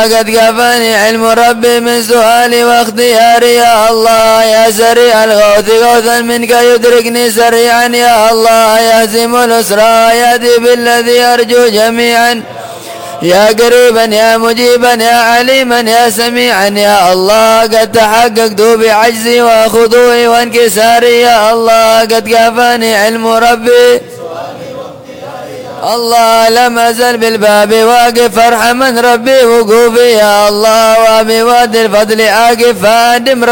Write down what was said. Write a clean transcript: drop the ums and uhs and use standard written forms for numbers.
قد كفاني علم ربي من سؤالي واختياري يا الله يا سريع الغوث غوثا منك يدركني سريعا يا الله يهزم الأسرى يأتي بالذي أرجو جميعا يا قريبا يا مجيبا يا عليما يا سميعا يا الله قد تحققت بعجزي وخضوعي وانكساري يا الله قد كفاني علم ربي الله لم أزل بالباب واقف فرحا من ربي وقوفي يا الله وبواد الفضل عاقف فادم